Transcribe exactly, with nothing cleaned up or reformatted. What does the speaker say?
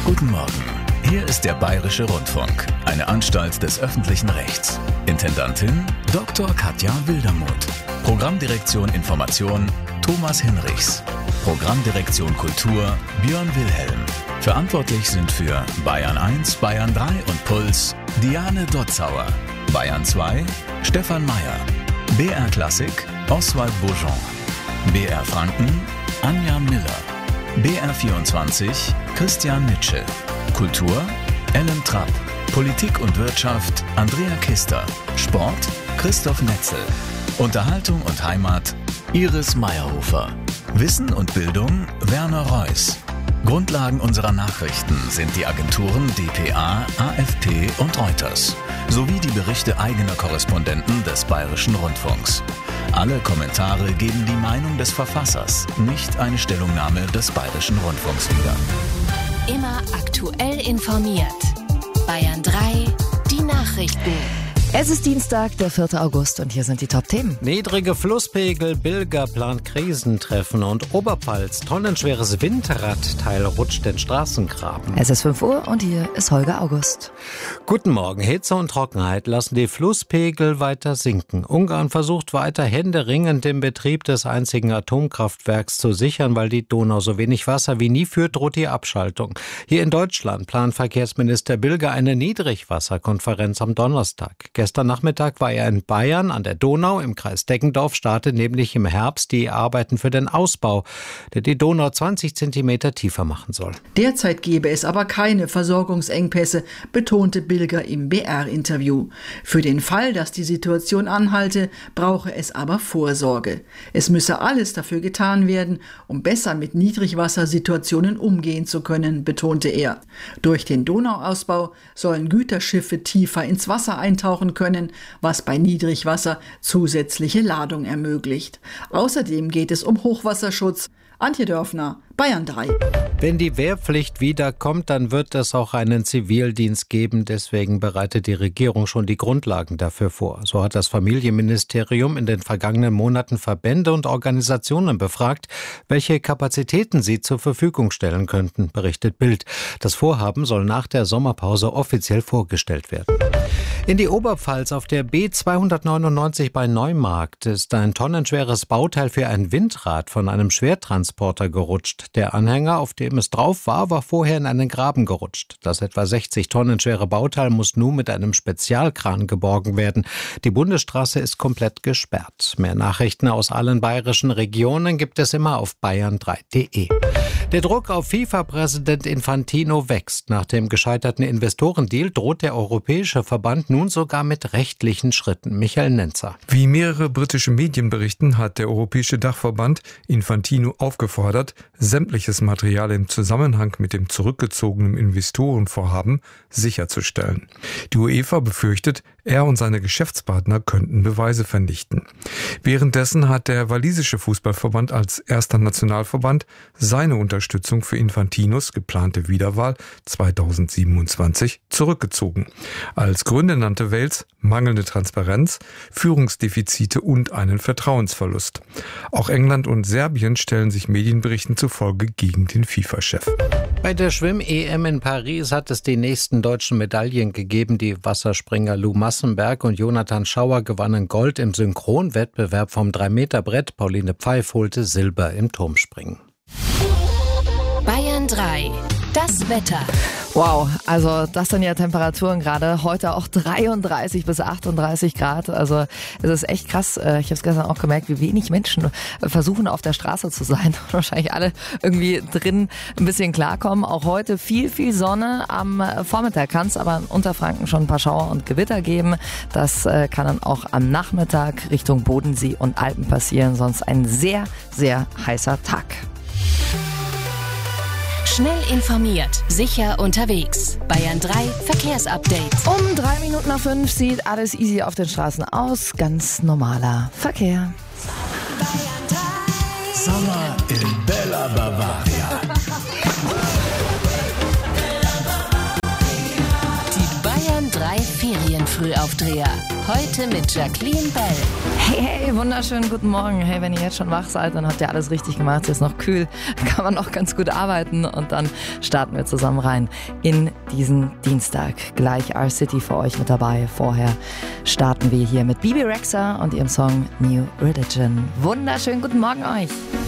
Guten Morgen. Hier ist der Bayerische Rundfunk, eine Anstalt des öffentlichen Rechts. Intendantin Doktor Katja Wildermuth. Programmdirektion Information Thomas Hinrichs. Programmdirektion Kultur Björn Wilhelm. Verantwortlich sind für Bayern eins, Bayern drei und Puls Diane Dotzauer. Bayern zwei Stefan Meyer. B R Klassik Oswald Beaujean. B R Franken Anja Miller. B R vierundzwanzig Christian Nitsche. Kultur Ellen Trapp. Politik und Wirtschaft Andrea Kister. Sport Christoph Netzel. Unterhaltung und Heimat Iris Meyerhofer. Wissen und Bildung Werner Reuss. Grundlagen unserer Nachrichten sind die Agenturen D P A, A F P und Reuters sowie die Berichte eigener Korrespondenten des Bayerischen Rundfunks. Alle Kommentare geben die Meinung des Verfassers, nicht eine Stellungnahme des Bayerischen Rundfunks wieder. Immer aktuell informiert. Bayern drei, die Nachrichten. Es ist Dienstag, der vierte August und hier sind die Top-Themen. Niedrige Flusspegel, Bilger plant Krisentreffen und Oberpfalz. Tonnenschweres Windradteil rutscht den Straßengraben. Es ist fünf Uhr und hier ist Holger August. Guten Morgen. Hitze und Trockenheit lassen die Flusspegel weiter sinken. Ungarn versucht weiter händeringend den Betrieb des einzigen Atomkraftwerks zu sichern, weil die Donau so wenig Wasser wie nie führt, droht die Abschaltung. Hier in Deutschland plant Verkehrsminister Bilger eine Niedrigwasserkonferenz am Donnerstag. Gestern Nachmittag war er in Bayern an der Donau im Kreis Deggendorf, startet nämlich im Herbst die Arbeiten für den Ausbau, der die Donau zwanzig Zentimeter tiefer machen soll. Derzeit gebe es aber keine Versorgungsengpässe, betonte Bilger im B R-Interview. Für den Fall, dass die Situation anhalte, brauche es aber Vorsorge. Es müsse alles dafür getan werden, um besser mit Niedrigwassersituationen umgehen zu können, betonte er. Durch den Donauausbau sollen Güterschiffe tiefer ins Wasser eintauchen können, was bei Niedrigwasser zusätzliche Ladung ermöglicht. Außerdem geht es um Hochwasserschutz. Antje Dörfner, Bayern drei. Wenn die Wehrpflicht wiederkommt, dann wird es auch einen Zivildienst geben. Deswegen bereitet die Regierung schon die Grundlagen dafür vor. So hat das Familienministerium in den vergangenen Monaten Verbände und Organisationen befragt, welche Kapazitäten sie zur Verfügung stellen könnten, berichtet Bild. Das Vorhaben soll nach der Sommerpause offiziell vorgestellt werden. In die Oberpfalz auf der B zweihundertneunundneunzig bei Neumarkt ist ein tonnenschweres Bauteil für ein Windrad von einem Schwertransporter gerutscht. Der Anhänger, auf dem es drauf war, war vorher in einen Graben gerutscht. Das etwa sechzig Tonnen schwere Bauteil muss nun mit einem Spezialkran geborgen werden. Die Bundesstraße ist komplett gesperrt. Mehr Nachrichten aus allen bayerischen Regionen gibt es immer auf bayern drei punkt de. Der Druck auf FIFA-Präsident Infantino wächst. Nach dem gescheiterten Investorendeal droht der Europäische Verband nun sogar mit rechtlichen Schritten. Michael Nenzer. Wie mehrere britische Medien berichten, hat der Europäische Dachverband Infantino aufgefordert, sämtliches Material im Zusammenhang mit dem zurückgezogenen Investorenvorhaben sicherzustellen. Die UEFA befürchtet, er und seine Geschäftspartner könnten Beweise vernichten. Währenddessen hat der walisische Fußballverband als erster Nationalverband seine Unterstützung für Infantinos geplante Wiederwahl zweitausendsiebenundzwanzig zurückgezogen. Als Gründe nannte Wales mangelnde Transparenz, Führungsdefizite und einen Vertrauensverlust. Auch England und Serbien stellen sich Medienberichten zufolge gegen den FIFA-Chef. Bei der Schwimm-E M in Paris hat es die nächsten deutschen Medaillen gegeben. Die Wasserspringer Lou Massenberg und Jonathan Schauer gewannen Gold im Synchronwettbewerb vom drei Meter Brett. Pauline Pfeif holte Silber im Turmspringen. Bayern drei, das Wetter. Wow, also das sind ja Temperaturen gerade. Heute auch dreiunddreißig bis achtunddreißig Grad. Also es ist echt krass. Ich habe es gestern auch gemerkt, wie wenig Menschen versuchen auf der Straße zu sein. Wahrscheinlich alle irgendwie drin ein bisschen klarkommen. Auch heute viel, viel Sonne. Am Vormittag kann es aber in Unterfranken schon ein paar Schauer und Gewitter geben. Das kann dann auch am Nachmittag Richtung Bodensee und Alpen passieren. Sonst ein sehr, sehr heißer Tag. Schnell informiert, sicher unterwegs. Bayern drei Verkehrsupdate. Um drei Minuten nach fünf sieht alles easy auf den Straßen aus. Ganz normaler Verkehr. Sommer in Bella Bavaria. Die Bayern drei Ferienfrühstücke. Frühaufdreher. Heute mit Jacqueline Bell. Hey, hey, wunderschönen guten Morgen. Hey, wenn ihr jetzt schon wach seid, dann habt ihr alles richtig gemacht. Jetzt ist noch kühl, kann man noch ganz gut arbeiten. Und dann starten wir zusammen rein in diesen Dienstag. Gleich R-City für euch mit dabei. Vorher starten wir hier mit Bibi Rexha und ihrem Song New Religion. Wunderschönen guten Morgen euch.